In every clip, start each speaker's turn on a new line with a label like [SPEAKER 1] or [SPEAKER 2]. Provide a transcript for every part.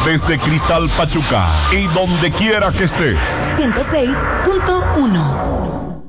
[SPEAKER 1] Desde Cristal Pachuca y donde quiera que estés.
[SPEAKER 2] 106.1.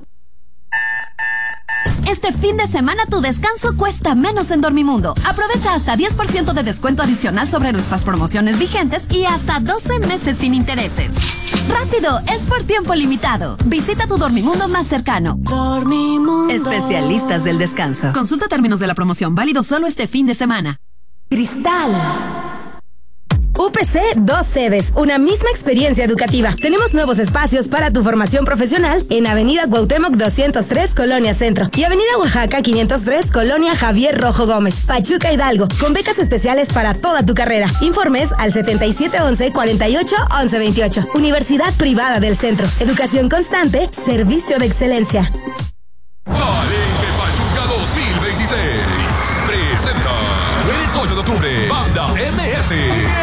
[SPEAKER 2] Este fin de semana tu descanso cuesta menos en Dormimundo. Aprovecha hasta 10% de descuento adicional sobre nuestras promociones vigentes y hasta 12 meses sin intereses. ¡Rápido! Es por tiempo limitado. Visita tu Dormimundo más cercano. Dormimundo. Especialistas del descanso. Consulta términos de la promoción. Válido solo este fin de semana. Cristal.
[SPEAKER 3] UPC, 2 sedes, una misma experiencia educativa. Tenemos nuevos espacios para tu formación profesional en Avenida Cuauhtémoc 203, Colonia Centro, y Avenida Oaxaca 503, Colonia Javier Rojo Gómez, Pachuca Hidalgo, con becas especiales para toda tu carrera. Informes al 7711-481128. Universidad Privada del Centro. Educación constante, servicio de excelencia.
[SPEAKER 4] Palenque Pachuca 2026 presenta el 8 de octubre Banda MS.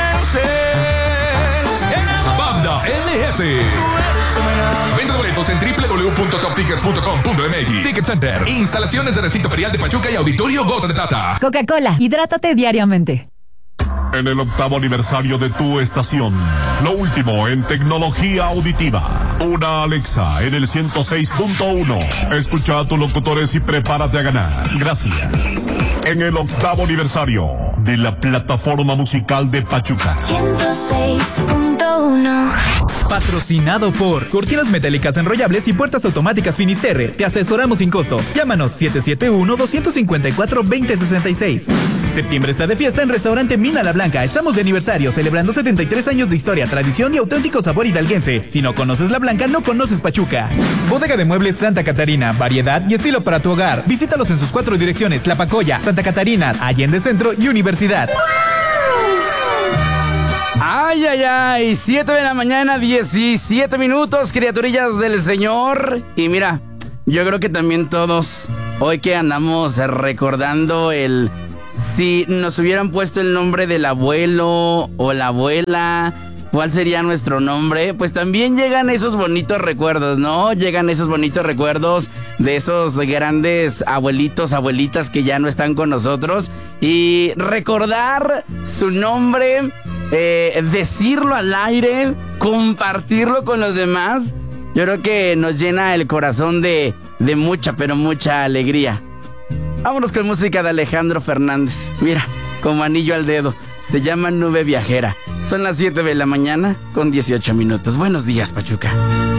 [SPEAKER 4] Banda MS. Venta de boletos en www.toptickets.com.mx. Ticket Center. Instalaciones de recinto ferial de Pachuca y Auditorio Gota de Plata.
[SPEAKER 5] Coca-Cola, hidrátate diariamente.
[SPEAKER 1] En el 8º aniversario de tu estación, lo último en tecnología auditiva. Una Alexa en el 106.1. Escucha a tus locutores y prepárate a ganar. Gracias. En el 8º aniversario de la plataforma musical de Pachuca.
[SPEAKER 6] 106.1.
[SPEAKER 7] Patrocinado por Cortinas Metálicas Enrollables y Puertas Automáticas Finisterre. Te asesoramos sin costo. Llámanos 771-254-2066. Septiembre está de fiesta en Restaurante Mina La Blanca. Estamos de aniversario, celebrando 73 años de historia, tradición y auténtico sabor hidalguense. Si no conoces La Blanca, no conoces Pachuca. Bodega de Muebles Santa Catarina. Variedad y estilo para tu hogar. Visítalos en sus 4 direcciones: Tlapacoya, Santa Catarina, Allende Centro y Universidad.
[SPEAKER 8] Ay, ay, ay, 7 de la mañana, 17 minutos, criaturillas del Señor. Y mira, yo creo que también todos, hoy que andamos recordando si nos hubieran puesto el nombre del abuelo o la abuela, ¿cuál sería nuestro nombre? Pues también llegan esos bonitos recuerdos, ¿no? Llegan esos bonitos recuerdos de esos grandes abuelitos, abuelitas que ya no están con nosotros. Y recordar su nombre, decirlo al aire, compartirlo con los demás, yo creo que nos llena el corazón de mucha, pero mucha alegría. Vámonos con música de Alejandro Fernández. Mira, como anillo al dedo. Se llama Nube Viajera. Son las 7 de la mañana con 18 minutos. Buenos días, Pachuca.